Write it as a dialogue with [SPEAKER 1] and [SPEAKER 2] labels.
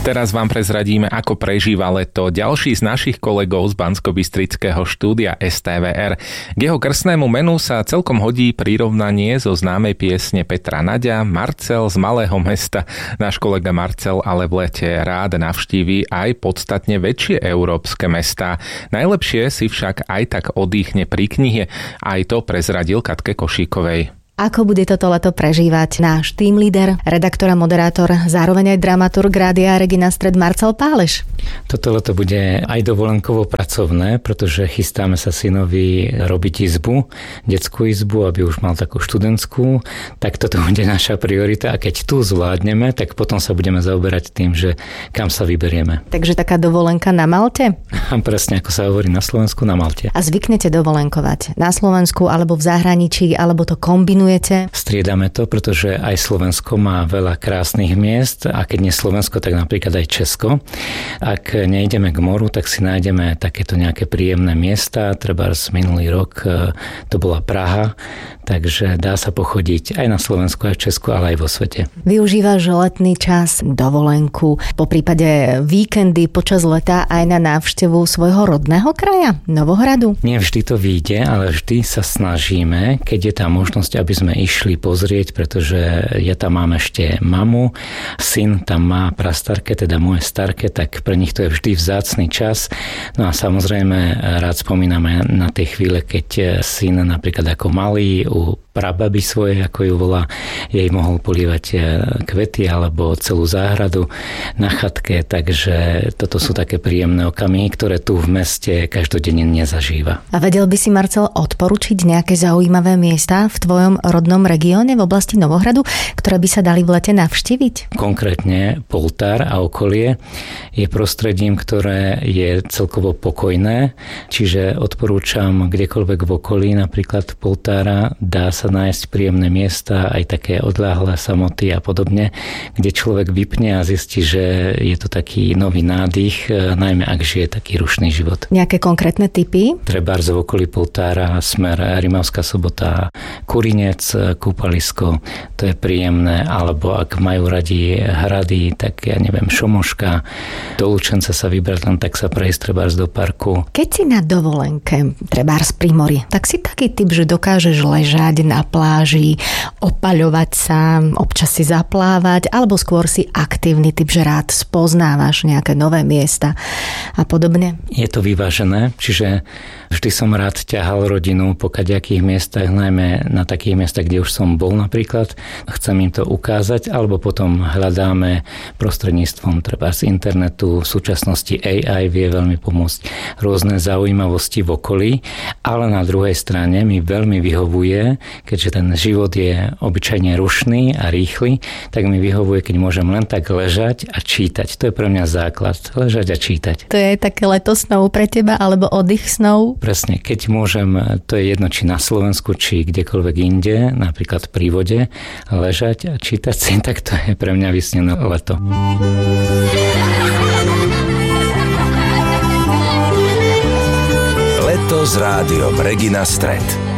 [SPEAKER 1] Teraz vám prezradíme, ako prežíva leto ďalší z našich kolegov z Banskobystrického štúdia STVR. K jeho krstnému menu sa celkom hodí prirovnanie zo známej piesne Petra Naďa Marcel z malého mesta. Náš kolega Marcel ale v lete rád navštíví aj podstatne väčšie európske mestá. Najlepšie si však aj tak oddychne pri knihe. Aj to prezradil Katke Košíkovej.
[SPEAKER 2] Ako bude toto leto prežívať náš team leader, redaktor a moderátor, zároveň aj dramaturg Rádia Regina Stred Marcel Páleš?
[SPEAKER 3] Toto leto bude aj dovolenkovo pracovné, pretože chystáme sa synovi robiť izbu, detskú izbu, aby už mal takú študentskú. Tak toto bude naša priorita a keď tu zvládneme, tak potom sa budeme zaoberať tým, že kam sa vyberieme.
[SPEAKER 2] Takže taká dovolenka na Malte?
[SPEAKER 3] Presne ako sa hovorí na Slovensku, na Malte.
[SPEAKER 2] A zvyknete dovolenkovať na Slovensku alebo v zahraničí, alebo to kombinujete?
[SPEAKER 3] Striedame to, pretože aj Slovensko má veľa krásnych miest a keď nie Slovensko, tak napríklad aj Česko. Ak nejdeme k moru, tak si nájdeme takéto nejaké príjemné miesta. Trebárs minulý rok to bola Praha, takže dá sa pochodiť aj na Slovensku, aj v Česku, ale aj vo svete.
[SPEAKER 2] Využívaš letný čas, dovolenku, po prípade víkendy počas leta aj na návštevu svojho rodného kraja, Novohradu?
[SPEAKER 3] Nie vždy to vyjde, ale vždy sa snažíme, keď je tá možnosť, aby sme išli pozrieť, pretože ja tam mám ešte mamu, syn tam má prastarke, teda moje starke, tak pre nich to je vždy vzácny čas. No a samozrejme rád spomíname na tie chvíle, keď syn napríklad ako malý u prababy svojej, ako ju volá, jej mohol polievať kvety alebo celú záhradu na chatke, takže toto sú také príjemné okamihy, ktoré tu v meste každodenne nezažíva.
[SPEAKER 2] A vedel by si, Marcel, odporučiť nejaké zaujímavé miesta v tvojom rodnom regióne v oblasti Novohradu, ktoré by sa dali v lete navštíviť?
[SPEAKER 3] Konkrétne Poltár a okolie je prostredím, ktoré je celkovo pokojné, čiže odporúčam kdekoľvek v okolí, napríklad Poltára, dá sa nájsť príjemné miesta, aj také odľahlé samoty a podobne, kde človek vypne a zistí, že je to taký nový nádych, najmä ak žije taký rušný život.
[SPEAKER 2] Nejaké konkrétne tipy?
[SPEAKER 3] Trebárs v okolí Poltára, smer Rimavská Sobota, Kurinec, kúpalisko, to je príjemné, alebo ak majú radi hrady, tak ja neviem, Šomoška, do Lučenca sa vybrať, len tak sa prejsť trebárs do parku.
[SPEAKER 2] Keď si na dovolenke, trebárs pri mori, tak si taký typ, že dokážeš ležať na pláži, opaľovať sa, občas si zaplávať, alebo skôr si aktívny typ, že rád spoznávaš nejaké nové miesta a podobne? Je
[SPEAKER 3] to vyvážené, čiže vždy som rád ťahal rodinu po kadejakých miestach, najmä na takých miestach, kde už som bol napríklad. Chcem im to ukázať, alebo potom hľadáme prostredníctvom treba z internetu, v súčasnosti AI vie veľmi pomôcť, rôzne zaujímavosti v okolí, ale na druhej strane mi veľmi vyhovuje, keďže ten život je obyčajne rušný a rýchly, tak mi vyhovuje, keď môžem len tak ležať a čítať. To je pre mňa základ, ležať a čítať.
[SPEAKER 2] To je také leto snov pre teba, alebo oddych snov?
[SPEAKER 3] Presne, keď môžem, to je jedno, či na Slovensku, či kdekoľvek inde, napríklad pri vode, ležať a čítať si, tak to je pre mňa vysnené leto.
[SPEAKER 4] Leto s rádiom Regina Stred.